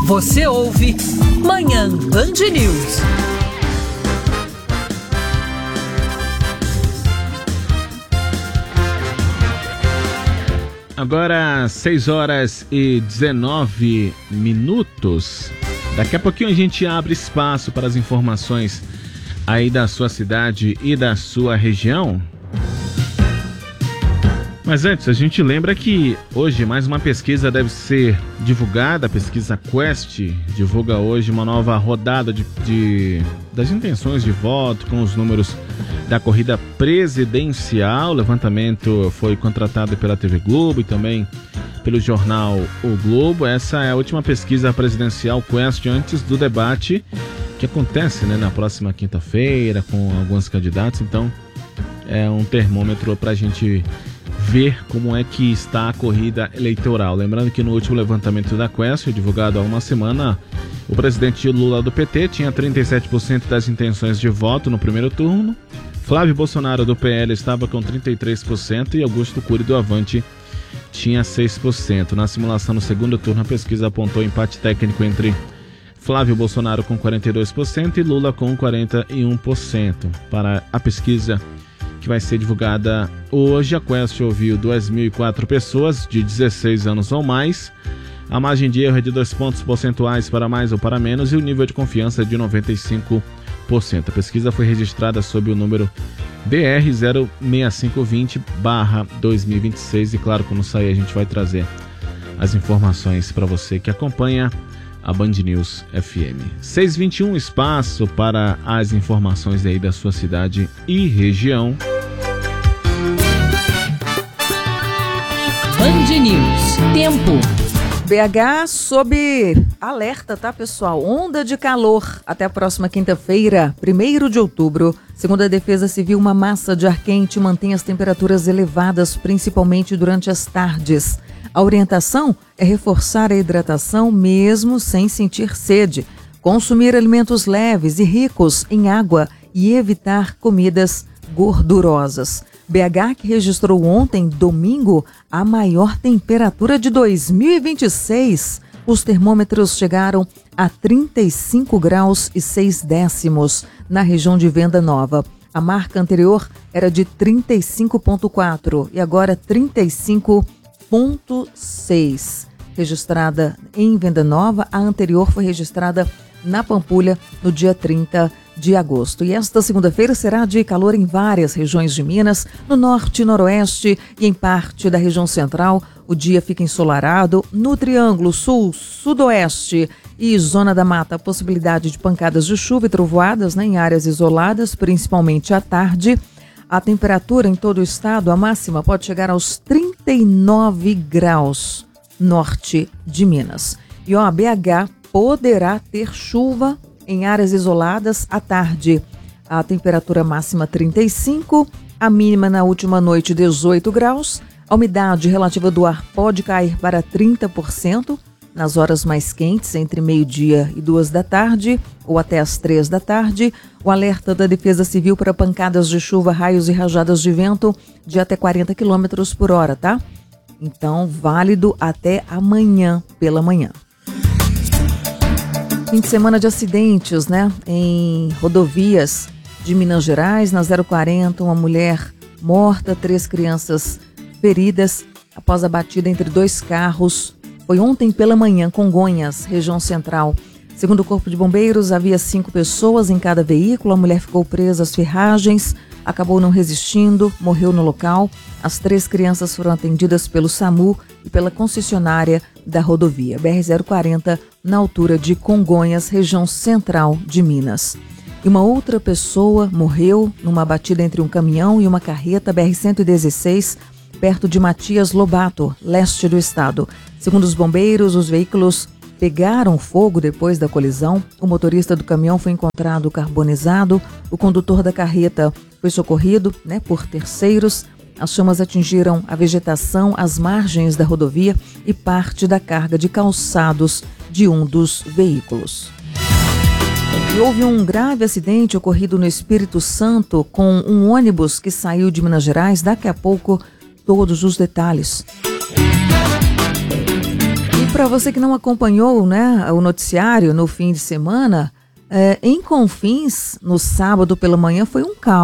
Você ouve Manhã Band News. Agora 6h19. Daqui a pouquinho a gente abre espaço para as informações aí da sua cidade e da sua região. Mas antes, a gente lembra que hoje mais uma pesquisa deve ser divulgada. A pesquisa Quest divulga hoje uma nova rodada das intenções de voto com os números da corrida presidencial. O levantamento foi contratado pela TV Globo e também pelo jornal O Globo. Essa é a última pesquisa presidencial Quest antes do debate que acontece, na próxima quinta-feira com alguns candidatos. Então é um termômetro para a gente ver como é que está a corrida eleitoral. Lembrando que no último levantamento da Quest, divulgado há uma semana, o presidente Lula do PT tinha 37% das intenções de voto no primeiro turno, Flávio Bolsonaro do PL estava com 33% e Augusto Cury do Avante tinha 6%. Na simulação no segundo turno, a pesquisa apontou empate técnico entre Flávio Bolsonaro com 42% e Lula com 41%. Para a pesquisa que vai ser divulgada hoje, a Quest ouviu 2.004 pessoas de 16 anos ou mais. A margem de erro é de 2 pontos percentuais para mais ou para menos e o nível de confiança é de 95%. A pesquisa foi registrada sob o número BR 06520/2026 e claro, quando sair a gente vai trazer as informações para você que acompanha a Band News FM. 6h21, espaço para as informações aí da sua cidade e região. Band News, tempo. BH sob alerta, tá, pessoal? Onda de calor até a próxima quinta-feira, 1º de outubro. Segundo a Defesa Civil, uma massa de ar quente mantém as temperaturas elevadas, principalmente durante as tardes. A orientação é reforçar a hidratação mesmo sem sentir sede, consumir alimentos leves e ricos em água e evitar comidas gordurosas. BH, que registrou ontem, domingo, a maior temperatura de 2026. Os termômetros chegaram a 35 graus e 6 décimos na região de Venda Nova. A marca anterior era de 35,4 e agora 35,6. Registrada em Venda Nova, a anterior foi registrada na Pampulha no dia 30 de agosto. E esta segunda-feira será de calor em várias regiões de Minas, no norte, noroeste e em parte da região central. O dia fica ensolarado. No Triângulo Sul, Sudoeste e Zona da Mata, a possibilidade de pancadas de chuva e trovoadas em áreas isoladas, principalmente à tarde. A temperatura em todo o estado, a máxima pode chegar aos 39 graus, norte de Minas. E BH poderá ter chuva em áreas isoladas à tarde. A temperatura máxima 35, a mínima na última noite 18 graus. A umidade relativa do ar pode cair para 30% nas horas mais quentes, entre meio-dia e 2 da tarde ou até as 3 da tarde. O alerta da Defesa Civil para pancadas de chuva, raios e rajadas de vento de até 40 km por hora, tá? Então, válido até amanhã pela manhã. Fim de semana de acidentes, em rodovias de Minas Gerais. Na 040, uma mulher morta, 3 crianças feridas após a batida entre 2 carros. Foi ontem pela manhã, Congonhas, região central. Segundo o Corpo de Bombeiros, havia 5 pessoas em cada veículo. A mulher ficou presa às ferragens, acabou não resistindo, morreu no local. As 3 crianças foram atendidas pelo SAMU e pela concessionária da rodovia BR-040, na altura de Congonhas, região central de Minas. E uma outra pessoa morreu numa batida entre um caminhão e uma carreta BR-116, perto de Matias Lobato, leste do estado. Segundo os bombeiros, os veículos pegaram fogo depois da colisão. O motorista do caminhão foi encontrado carbonizado. O condutor da carreta foi socorrido por terceiros. As chamas atingiram a vegetação, as margens da rodovia e parte da carga de calçados de um dos veículos. E houve um grave acidente ocorrido no Espírito Santo com um ônibus que saiu de Minas Gerais. Daqui a pouco, todos os detalhes. E Para você que não acompanhou, né, o noticiário no fim de semana, em Confins, no sábado pela manhã, foi um caos.